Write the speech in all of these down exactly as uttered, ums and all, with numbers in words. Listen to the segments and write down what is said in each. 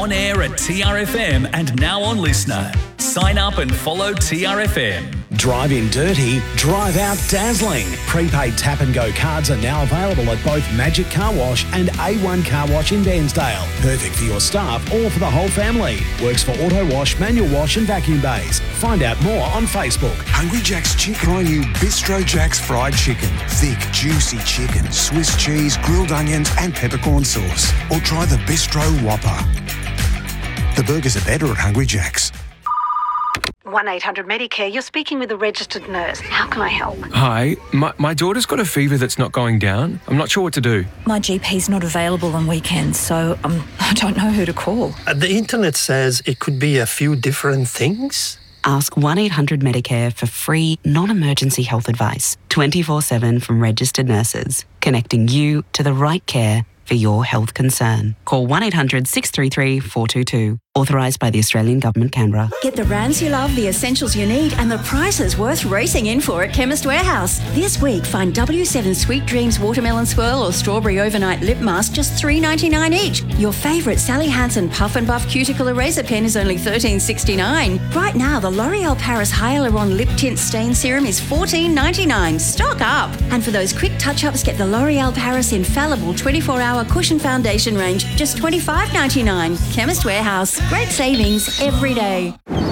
on air at T R F M and now on Listener. Sign up and follow T R F M. Drive in dirty, drive out dazzling. Prepaid tap and go cards are now available at both Magic Car Wash and A one Car Wash in Bairnsdale. Perfect for your staff or for the whole family. Works for auto wash, manual wash and vacuum bays. Find out more on Facebook. Hungry Jack's Chicken. Try new Bistro Jack's fried chicken. Thick, juicy chicken, Swiss cheese, grilled onions and peppercorn sauce. Or try the Bistro Whopper. The burgers are better at Hungry Jack's. one eight hundred Medicare, you're speaking with a registered nurse. How can I help? Hi, my, my daughter's got a fever that's not going down. I'm not sure what to do. My G P's not available on weekends, so um, I don't know who to call. Uh, the internet says it could be a few different things. Ask one eight hundred Medicare for free, non-emergency health advice, twenty-four seven from registered nurses, connecting you to the right care for your health concern. Call one eight hundred six three three four two two. Authorised by the Australian Government, Canberra. Get the brands you love, the essentials you need, and the prices worth racing in for at Chemist Warehouse. This week, find W seven Sweet Dreams Watermelon Swirl or Strawberry Overnight Lip Mask just three dollars ninety-nine each. Your favourite Sally Hansen Puff and Buff Cuticle Eraser Pen is only thirteen dollars sixty-nine. Right now, the L'Oreal Paris Hyaluron Lip Tint Stain Serum is fourteen dollars ninety-nine. Stock up! And for those quick touch-ups, get the L'Oreal Paris Infallible twenty-four hour Cushion Foundation range, just twenty-five dollars ninety-nine. Chemist Warehouse. Great savings every day.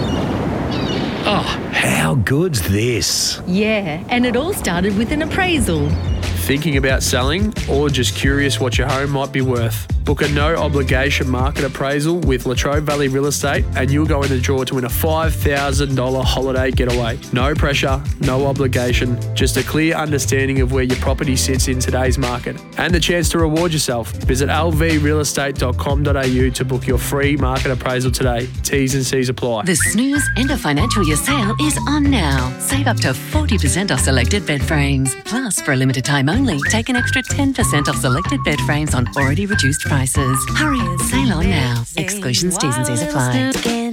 Oh, how good's this? Yeah, and it all started with an appraisal. Thinking about selling or just curious what your home might be worth? Book a no-obligation market appraisal with Latrobe Valley Real Estate and you'll go in the draw to win a five thousand dollars holiday getaway. No pressure, no obligation, just a clear understanding of where your property sits in today's market and the chance to reward yourself. Visit l v real estate dot com dot a u to book your free market appraisal today. T's and C's apply. The Snooze End of Financial Year sale is on now. Save up to forty percent off selected bed frames. Plus, for a limited time only, take an extra ten percent off selected bed frames on already reduced prices. Hurry, sale on now. Exclusions, T's and C's apply.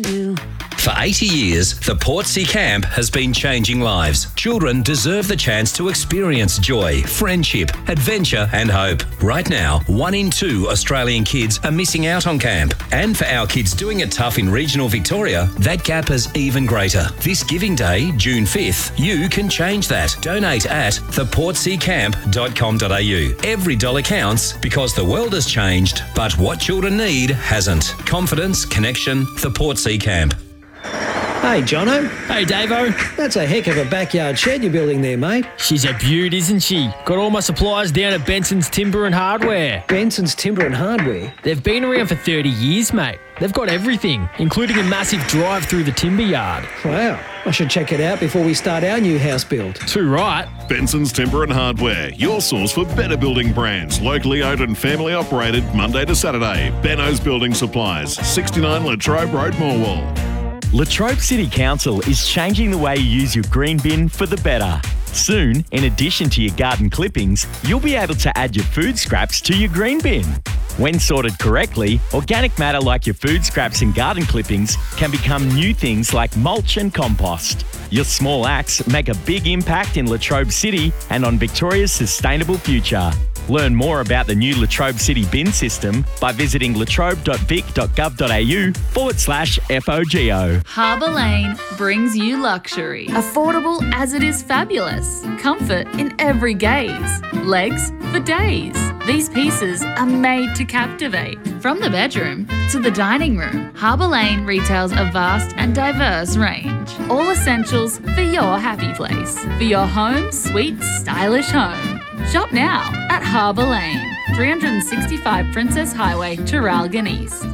For eighty years, the Portsea Camp has been changing lives. Children deserve the chance to experience joy, friendship, adventure and hope. Right now, one in two Australian kids are missing out on camp. And for our kids doing it tough in regional Victoria, that gap is even greater. This Giving Day, June fifth, you can change that. Donate at the portsea camp dot com dot a u. Every dollar counts because the world has changed, but what children need hasn't. Confidence, connection, the Portsea Camp. Hey, Jono. Hey, Davo. That's a heck of a backyard shed you're building there, mate. She's a beaut, isn't she? Got all my supplies down at Benson's Timber and Hardware. Benson's Timber and Hardware? They've been around for thirty years, mate. They've got everything, including a massive drive through the timber yard. Wow. I should check it out before we start our new house build. Too right. Benson's Timber and Hardware, your source for better building brands. Locally owned and family operated Monday to Saturday. Benno's Building Supplies, sixty-nine Latrobe Road, Morwell. Latrobe City Council is changing the way you use your green bin for the better. Soon, in addition to your garden clippings, you'll be able to add your food scraps to your green bin. When sorted correctly, organic matter like your food scraps and garden clippings can become new things like mulch and compost. Your small acts make a big impact in Latrobe City and on Victoria's sustainable future. Learn more about the new Latrobe City bin system by visiting latrobe dot vic dot gov dot a u forward slash F O G O. Harbour Lane brings you luxury. Affordable as it is fabulous. Comfort in every gaze. Legs for days. These pieces are made to captivate. From the bedroom to the dining room, Harbour Lane retails a vast and diverse range. All essentials for your happy place. For your home, sweet, stylish home. Shop now at Harbour Lane, three sixty-five Princess Highway, Traralgon East.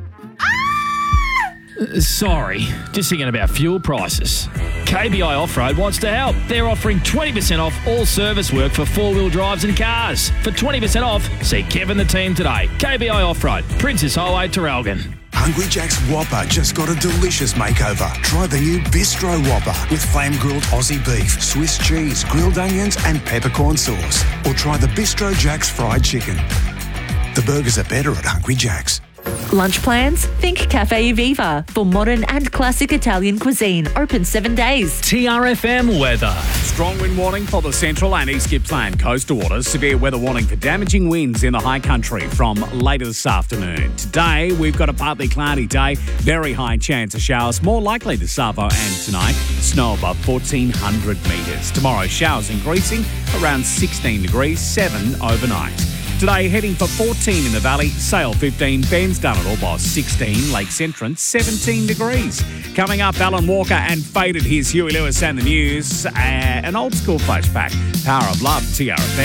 Uh, sorry, just thinking about fuel prices. K B I Off-Road wants to help. They're offering twenty percent off all service work for four-wheel drives and cars. For twenty percent off, see Kevin the team today. K B I Off-Road, Princess Highway, Traralgon. Hungry Jack's Whopper just got a delicious makeover. Try the new Bistro Whopper with flame-grilled Aussie beef, Swiss cheese, grilled onions and peppercorn sauce. Or try the Bistro Jack's fried chicken. The burgers are better at Hungry Jack's. Lunch plans? Think Cafe Viva for modern and classic Italian cuisine. Open seven days. T R F M weather. Strong wind warning for the central and east Gippsland coastal waters. Severe weather warning for damaging winds in the high country from later this afternoon. Today, we've got a partly cloudy day. Very high chance of showers. More likely this Savo and tonight. Snow above fourteen hundred metres. Tomorrow, showers increasing around sixteen degrees, seven overnight. Today, heading for fourteen in the Valley, Sale fifteen, Ben's done it all by sixteen, Lakes Entrance seventeen degrees. Coming up, Alan Walker and Faded. Here's Huey Lewis and the news. Uh, an old school flashback. Power of Love, T R F M.